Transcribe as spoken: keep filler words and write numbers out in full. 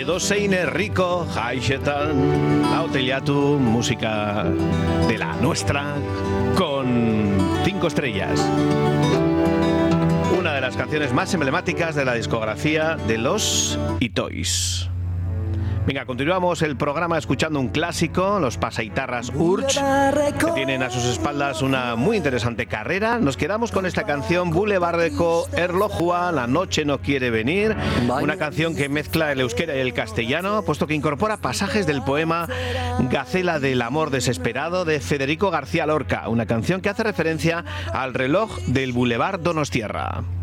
Doseine Rico, Haixetan, Auteliatu, música de la nuestra, con cinco estrellas. Una de las canciones más emblemáticas de la discografía de los Itois. Venga, continuamos el programa escuchando un clásico, los Pasaitarras Urch, que tienen a sus espaldas una muy interesante carrera. Nos quedamos con esta canción, Bulevardeko Erlojua, La noche no quiere venir, una canción que mezcla el euskera y el castellano, puesto que incorpora pasajes del poema Gacela del amor desesperado de Federico García Lorca, una canción que hace referencia al reloj del Boulevard Donostiarra.